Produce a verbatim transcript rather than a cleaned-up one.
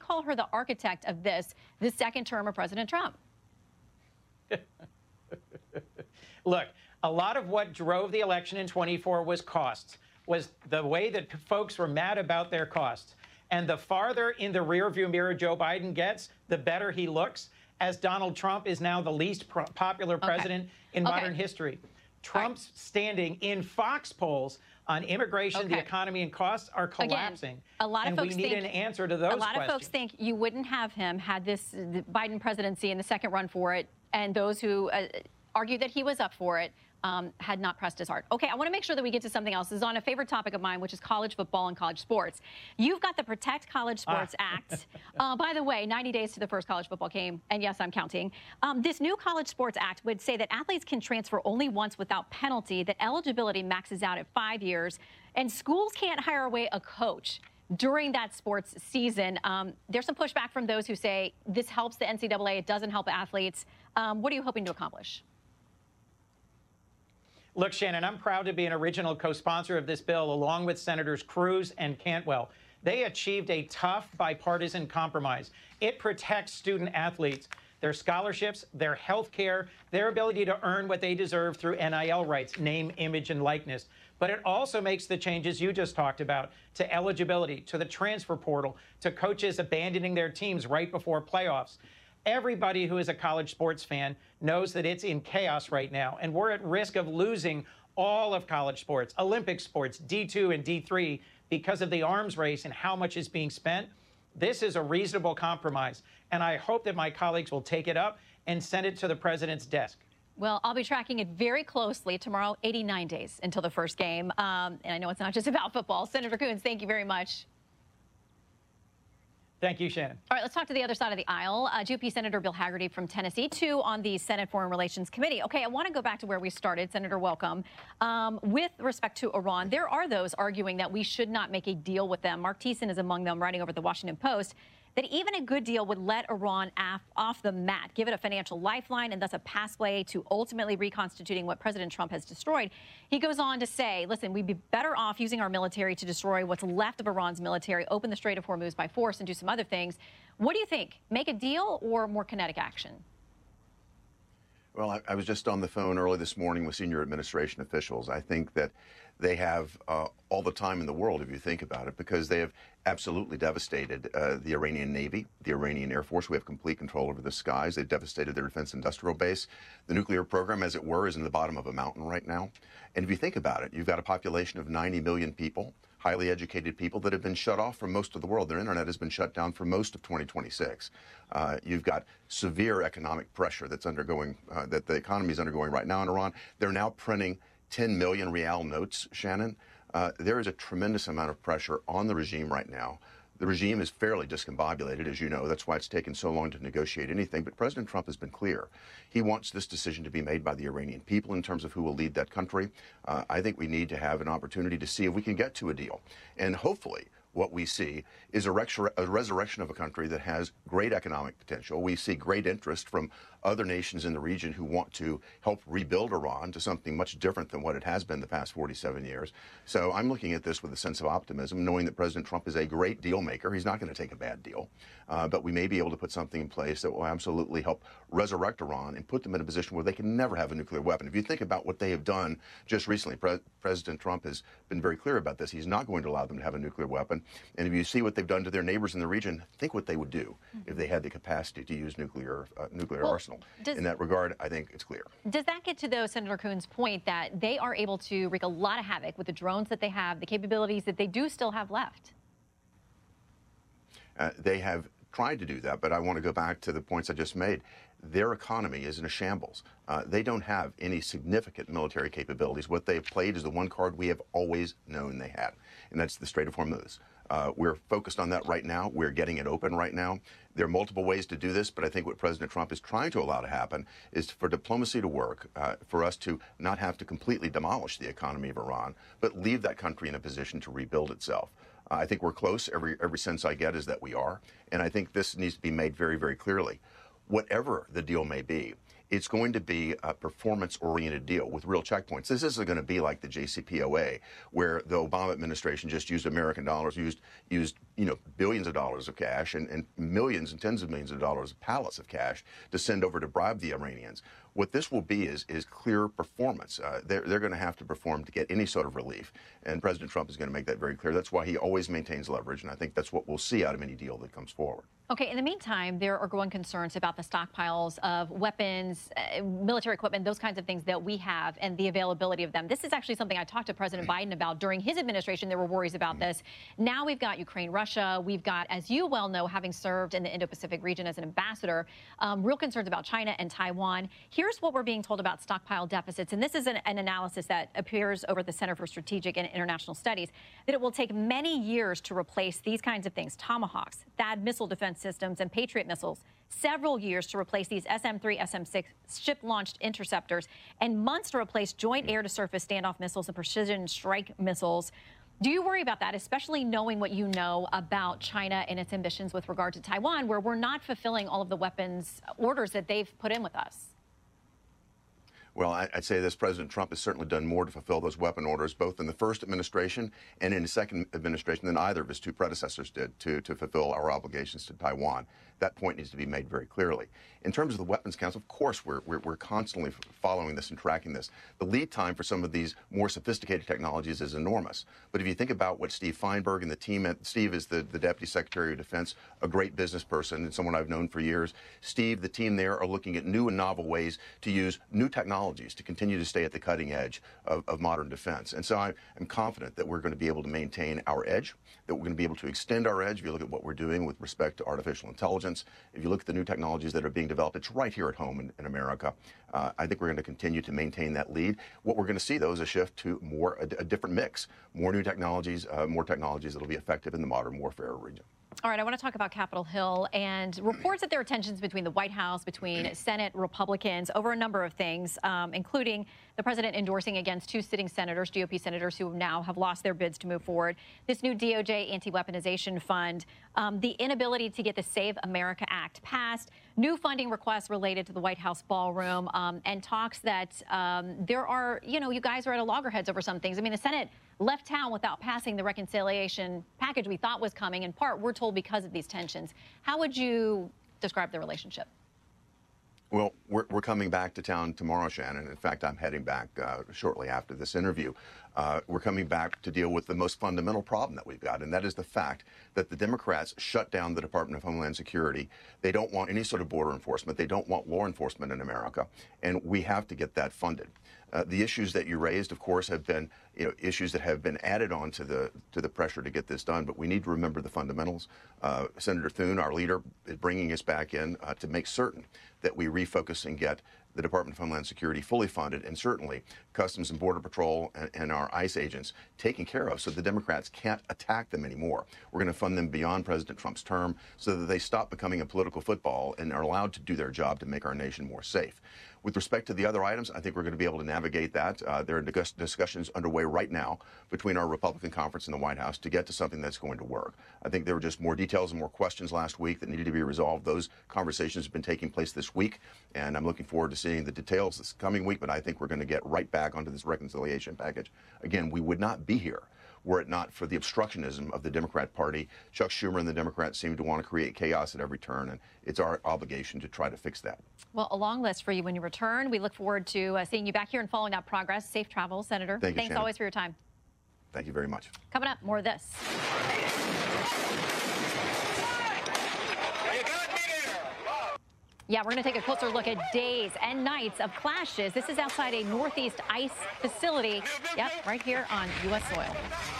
call her the architect of this, the second term of President Trump. Look, a lot of what drove the election in twenty-four was costs, was the way that folks were mad about their costs. And the farther in the rearview mirror Joe Biden gets, the better he looks, as Donald Trump is now the least pro popular president okay. in okay. modern history. Trump's right. standing in Fox polls on immigration, okay. the economy, and costs are collapsing. Again, a lot of and folks we need think, an answer to those A lot questions. of folks think you wouldn't have him had this the Biden presidency in the second run for it, and those who uh, argue that he was up for it um, had not pressed his heart. Okay, I want to make sure that we get to something else. This is on a favorite topic of mine, which is college football and college sports. You've got the Protect College Sports ah. Act. Uh, by the way, ninety days to the first college football game, and yes, I'm counting. Um, this new College Sports Act would say that athletes can transfer only once without penalty, that eligibility maxes out at five years, and schools can't hire away a coach during that sports season. Um, there's some pushback from those who say this helps the N C double A, it doesn't help athletes. Um, what are you hoping to accomplish? Look, Shannon, I'm proud to be an original co-sponsor of this bill, along with Senators Cruz and Cantwell. They achieved a tough bipartisan compromise. It protects student athletes, their scholarships, their health care, their ability to earn what they deserve through N I L rights, name, image, and likeness. But it also makes the changes you just talked about to eligibility, to the transfer portal, to coaches abandoning their teams right before playoffs. Everybody who is a college sports fan knows that it's in chaos right now, and we're at risk of losing all of college sports, Olympic sports, D two and D three, because of the arms race and how much is being spent. This is a reasonable compromise, and I hope that my colleagues will take it up and send it to the president's desk. Well, I'll be tracking it very closely tomorrow, eighty-nine days until the first game. Um, and I know it's not just about football. Senator Coons, thank you very much. Thank you, Shannon. All right, let's talk to the other side of the aisle. Uh, G O P Senator Bill Hagerty from Tennessee, too, on the Senate Foreign Relations Committee. Okay, I want to go back to where we started. Senator, welcome. Um, with respect to Iran, there are those arguing that we should not make a deal with them. Mark Thiessen is among them, writing over at the Washington Post that even a good deal would let Iran off the mat, give it a financial lifeline, and thus a pathway to ultimately reconstituting what President Trump has destroyed. He goes on to say, listen, we'd be better off using our military to destroy what's left of Iran's military, open the Strait of Hormuz by force, and do some other things. What do you think? Make a deal or more kinetic action? Well, I, I was just on the phone early this morning with senior administration officials. I think that they have uh, all the time in the world, if you think about it, because they have absolutely devastated uh, the Iranian Navy, the Iranian Air Force. We have complete control over the skies. They've devastated their defense industrial base. The nuclear program, as it were, is in the bottom of a mountain right now. And if you think about it, you've got a population of ninety million people, highly educated people that have been shut off from most of the world. Their internet has been shut down for most of twenty twenty-six. Uh, you've got severe economic pressure that's undergoing, uh, that the economy is undergoing right now in Iran. They're now printing ten million rial notes, Shannon. Uh, there is a tremendous amount of pressure on the regime right now. The regime is fairly discombobulated, as you know. That's why it's taken so long to negotiate anything. But President Trump has been clear. He wants this decision to be made by the Iranian people in terms of who will lead that country. Uh, I think we need to have an opportunity to see if we can get to a deal. And hopefully what we see is a, a resurrection of a country that has great economic potential. We see great interest from other nations in the region who want to help rebuild Iran to something much different than what it has been the past forty-seven years. So I'm looking at this with a sense of optimism, knowing that President Trump is a great deal maker. He's not going to take a bad deal, uh, but we may be able to put something in place that will absolutely help resurrect Iran and put them in a position where they can never have a nuclear weapon. If you think about what they have done just recently, Pre President Trump has been very clear about this. He's not going to allow them to have a nuclear weapon. And if you see what they've done to their neighbors in the region, think what they would do mm-hmm. if they had the capacity to use nuclear uh, nuclear well, arsenal. Does, in that regard, I think it's clear. Does that get to, though, Senator Coons' point that they are able to wreak a lot of havoc with the drones that they have, the capabilities that they do still have left? Uh, they have tried to do that, but I want to go back to the points I just made. Their economy is in a shambles. Uh, they don't have any significant military capabilities. What they've played is the one card we have always known they had, and that's the Strait of Hormuz. Uh, we're focused on that right now. We're getting it open right now. There are multiple ways to do this, but I think what President Trump is trying to allow to happen is for diplomacy to work, uh, for us to not have to completely demolish the economy of Iran, but leave that country in a position to rebuild itself. Uh, I think we're close. Every, every sense I get is that we are, and I think this needs to be made very, very clearly. Whatever the deal may be, it's going to be a performance-oriented deal with real checkpoints. This isn't going to be like the J C P O A, where the Obama administration just used American dollars, used used you know billions of dollars of cash and, and millions and tens of millions of dollars of pallets of cash to send over to bribe the Iranians. What this will be is is clear performance. Uh, they're they're going to have to perform to get any sort of relief, and President Trump is going to make that very clear. That's why he always maintains leverage, and I think that's what we'll see out of any deal that comes forward. Okay, in the meantime, there are growing concerns about the stockpiles of weapons, uh, military equipment, those kinds of things that we have and the availability of them. This is actually something I talked to President Biden about during his administration. There were worries about this. Now we've got Ukraine, Russia. We've got, as you well know, having served in the Indo-Pacific region as an ambassador, um, real concerns about China and Taiwan. Here's what we're being told about stockpile deficits, and this is an, an analysis that appears over at the Center for Strategic and International Studies, that it will take many years to replace these kinds of things, Tomahawks, T H A A D missile defense systems, and Patriot missiles, several years to replace these S M three, S M six ship-launched interceptors, and months to replace joint air-to-surface standoff missiles and precision strike missiles. Do you worry about that, especially knowing what you know about China and its ambitions with regard to Taiwan, where we're not fulfilling all of the weapons orders that they've put in with us? Well, I'd say this, President Trump has certainly done more to fulfill those weapon orders, both in the first administration and in the second administration, than either of his two predecessors did to, to fulfill our obligations to Taiwan. That point needs to be made very clearly. In terms of the Weapons Council, of course, we're, we're, we're constantly following this and tracking this. The lead time for some of these more sophisticated technologies is enormous. But if you think about what Steve Feinberg and the team at, Steve is the, the Deputy Secretary of Defense, a great business person and someone I've known for years. Steve, the team there are looking at new and novel ways to use new technologies to continue to stay at the cutting edge of, of modern defense. And so I, I'm confident that we're going to be able to maintain our edge, that we're going to be able to extend our edge. If you look at what we're doing with respect to artificial intelligence, if you look at the new technologies that are being developed, it's right here at home in, in America. Uh, I think we're going to continue to maintain that lead. What we're going to see, though, is a shift to more a, a different mix, more new technologies, uh, more technologies that will be effective in the modern warfare arena. All right, I want to talk about Capitol Hill and reports that there are tensions between the White House, between Senate Republicans over a number of things, um, including the president endorsing against two sitting senators, G O P senators, who now have lost their bids to move forward, this new D O J anti-weaponization fund, um, the inability to get the Save America Act passed, new funding requests related to the White House ballroom, um, and talks that um, there are, you know, you guys are at a loggerheads over some things. I mean, the Senate left town without passing the reconciliation package we thought was coming, in part, we're told, because of these tensions. How would you describe the relationship? Well, we're, we're coming back to town tomorrow, Shannon. In fact, I'm heading back uh, shortly after this interview. Uh, we're coming back to deal with the most fundamental problem that we've got, and that is the fact that the Democrats shut down the Department of Homeland Security. They don't want any sort of border enforcement. They don't want law enforcement in America, and we have to get that funded. Uh, the issues that you raised, of course, have been you know, issues that have been added on to the to the pressure to get this done. But we need to remember the fundamentals. Uh, Senator Thune, our leader, is bringing us back in uh, to make certain that we refocus and get the Department of Homeland Security fully funded, and certainly Customs and Border Patrol and, and our ICE agents taken care of, so the Democrats can't attack them anymore. We're going to fund them beyond President Trump's term so that they stop becoming a political football and are allowed to do their job to make our nation more safe. With respect to the other items, I think we're going to be able to navigate that. Uh, there are dis discussions underway right now between our Republican conference and the White House to get to something that's going to work. I think there were just more details and more questions last week that needed to be resolved. Those conversations have been taking place this week, and I'm looking forward to seeing the details this coming week, but I think we're going to get right back onto this reconciliation package. Again, we would not be here were it not for the obstructionism of the Democrat Party. Chuck Schumer and the Democrats seem to want to create chaos at every turn, and it's our obligation to try to fix that. Well, a long list for you when you return. We look forward to uh, seeing you back here and following that progress. Safe travels, Senator. Thank you, Thanks Shannon. always for your time. Thank you very much. Coming up, more of this. Yeah, we're going to take a closer look at days and nights of clashes. This is outside a Northeast ICE facility. Yep, right here on U S soil.